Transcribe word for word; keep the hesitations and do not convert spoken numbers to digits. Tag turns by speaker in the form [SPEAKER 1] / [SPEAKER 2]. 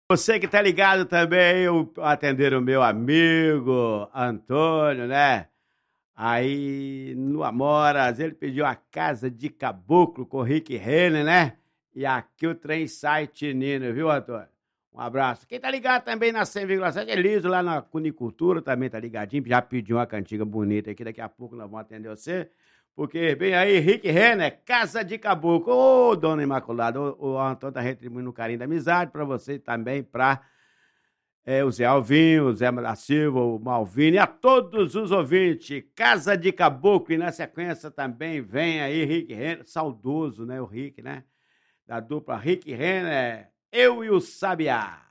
[SPEAKER 1] Você que tá ligado também, eu atender o meu amigo Antônio, né? Aí no Amoras, ele pediu a Casa de Caboclo com o Rick Renner, né? E aqui o trem sai tinindo, viu, Antônio? Um abraço. Quem tá ligado também na cem vírgula sete é Liso, lá na Cunicultura, também tá ligadinho. Já pediu uma cantiga bonita aqui, daqui a pouco nós vamos atender você. Porque vem aí, Rick Renner, Casa de Caboclo. Ô, dona Imaculada, o, o Antônio tá retribuindo o carinho da amizade pra você também, pra é, o Zé Alvinho, o Zé da Silva, o Malvino e a todos os ouvintes. Casa de Caboclo. E na sequência também vem aí Rick Renner, saudoso, né? O Rick, né? Da dupla Rick Renner, Eu e o Sabiá.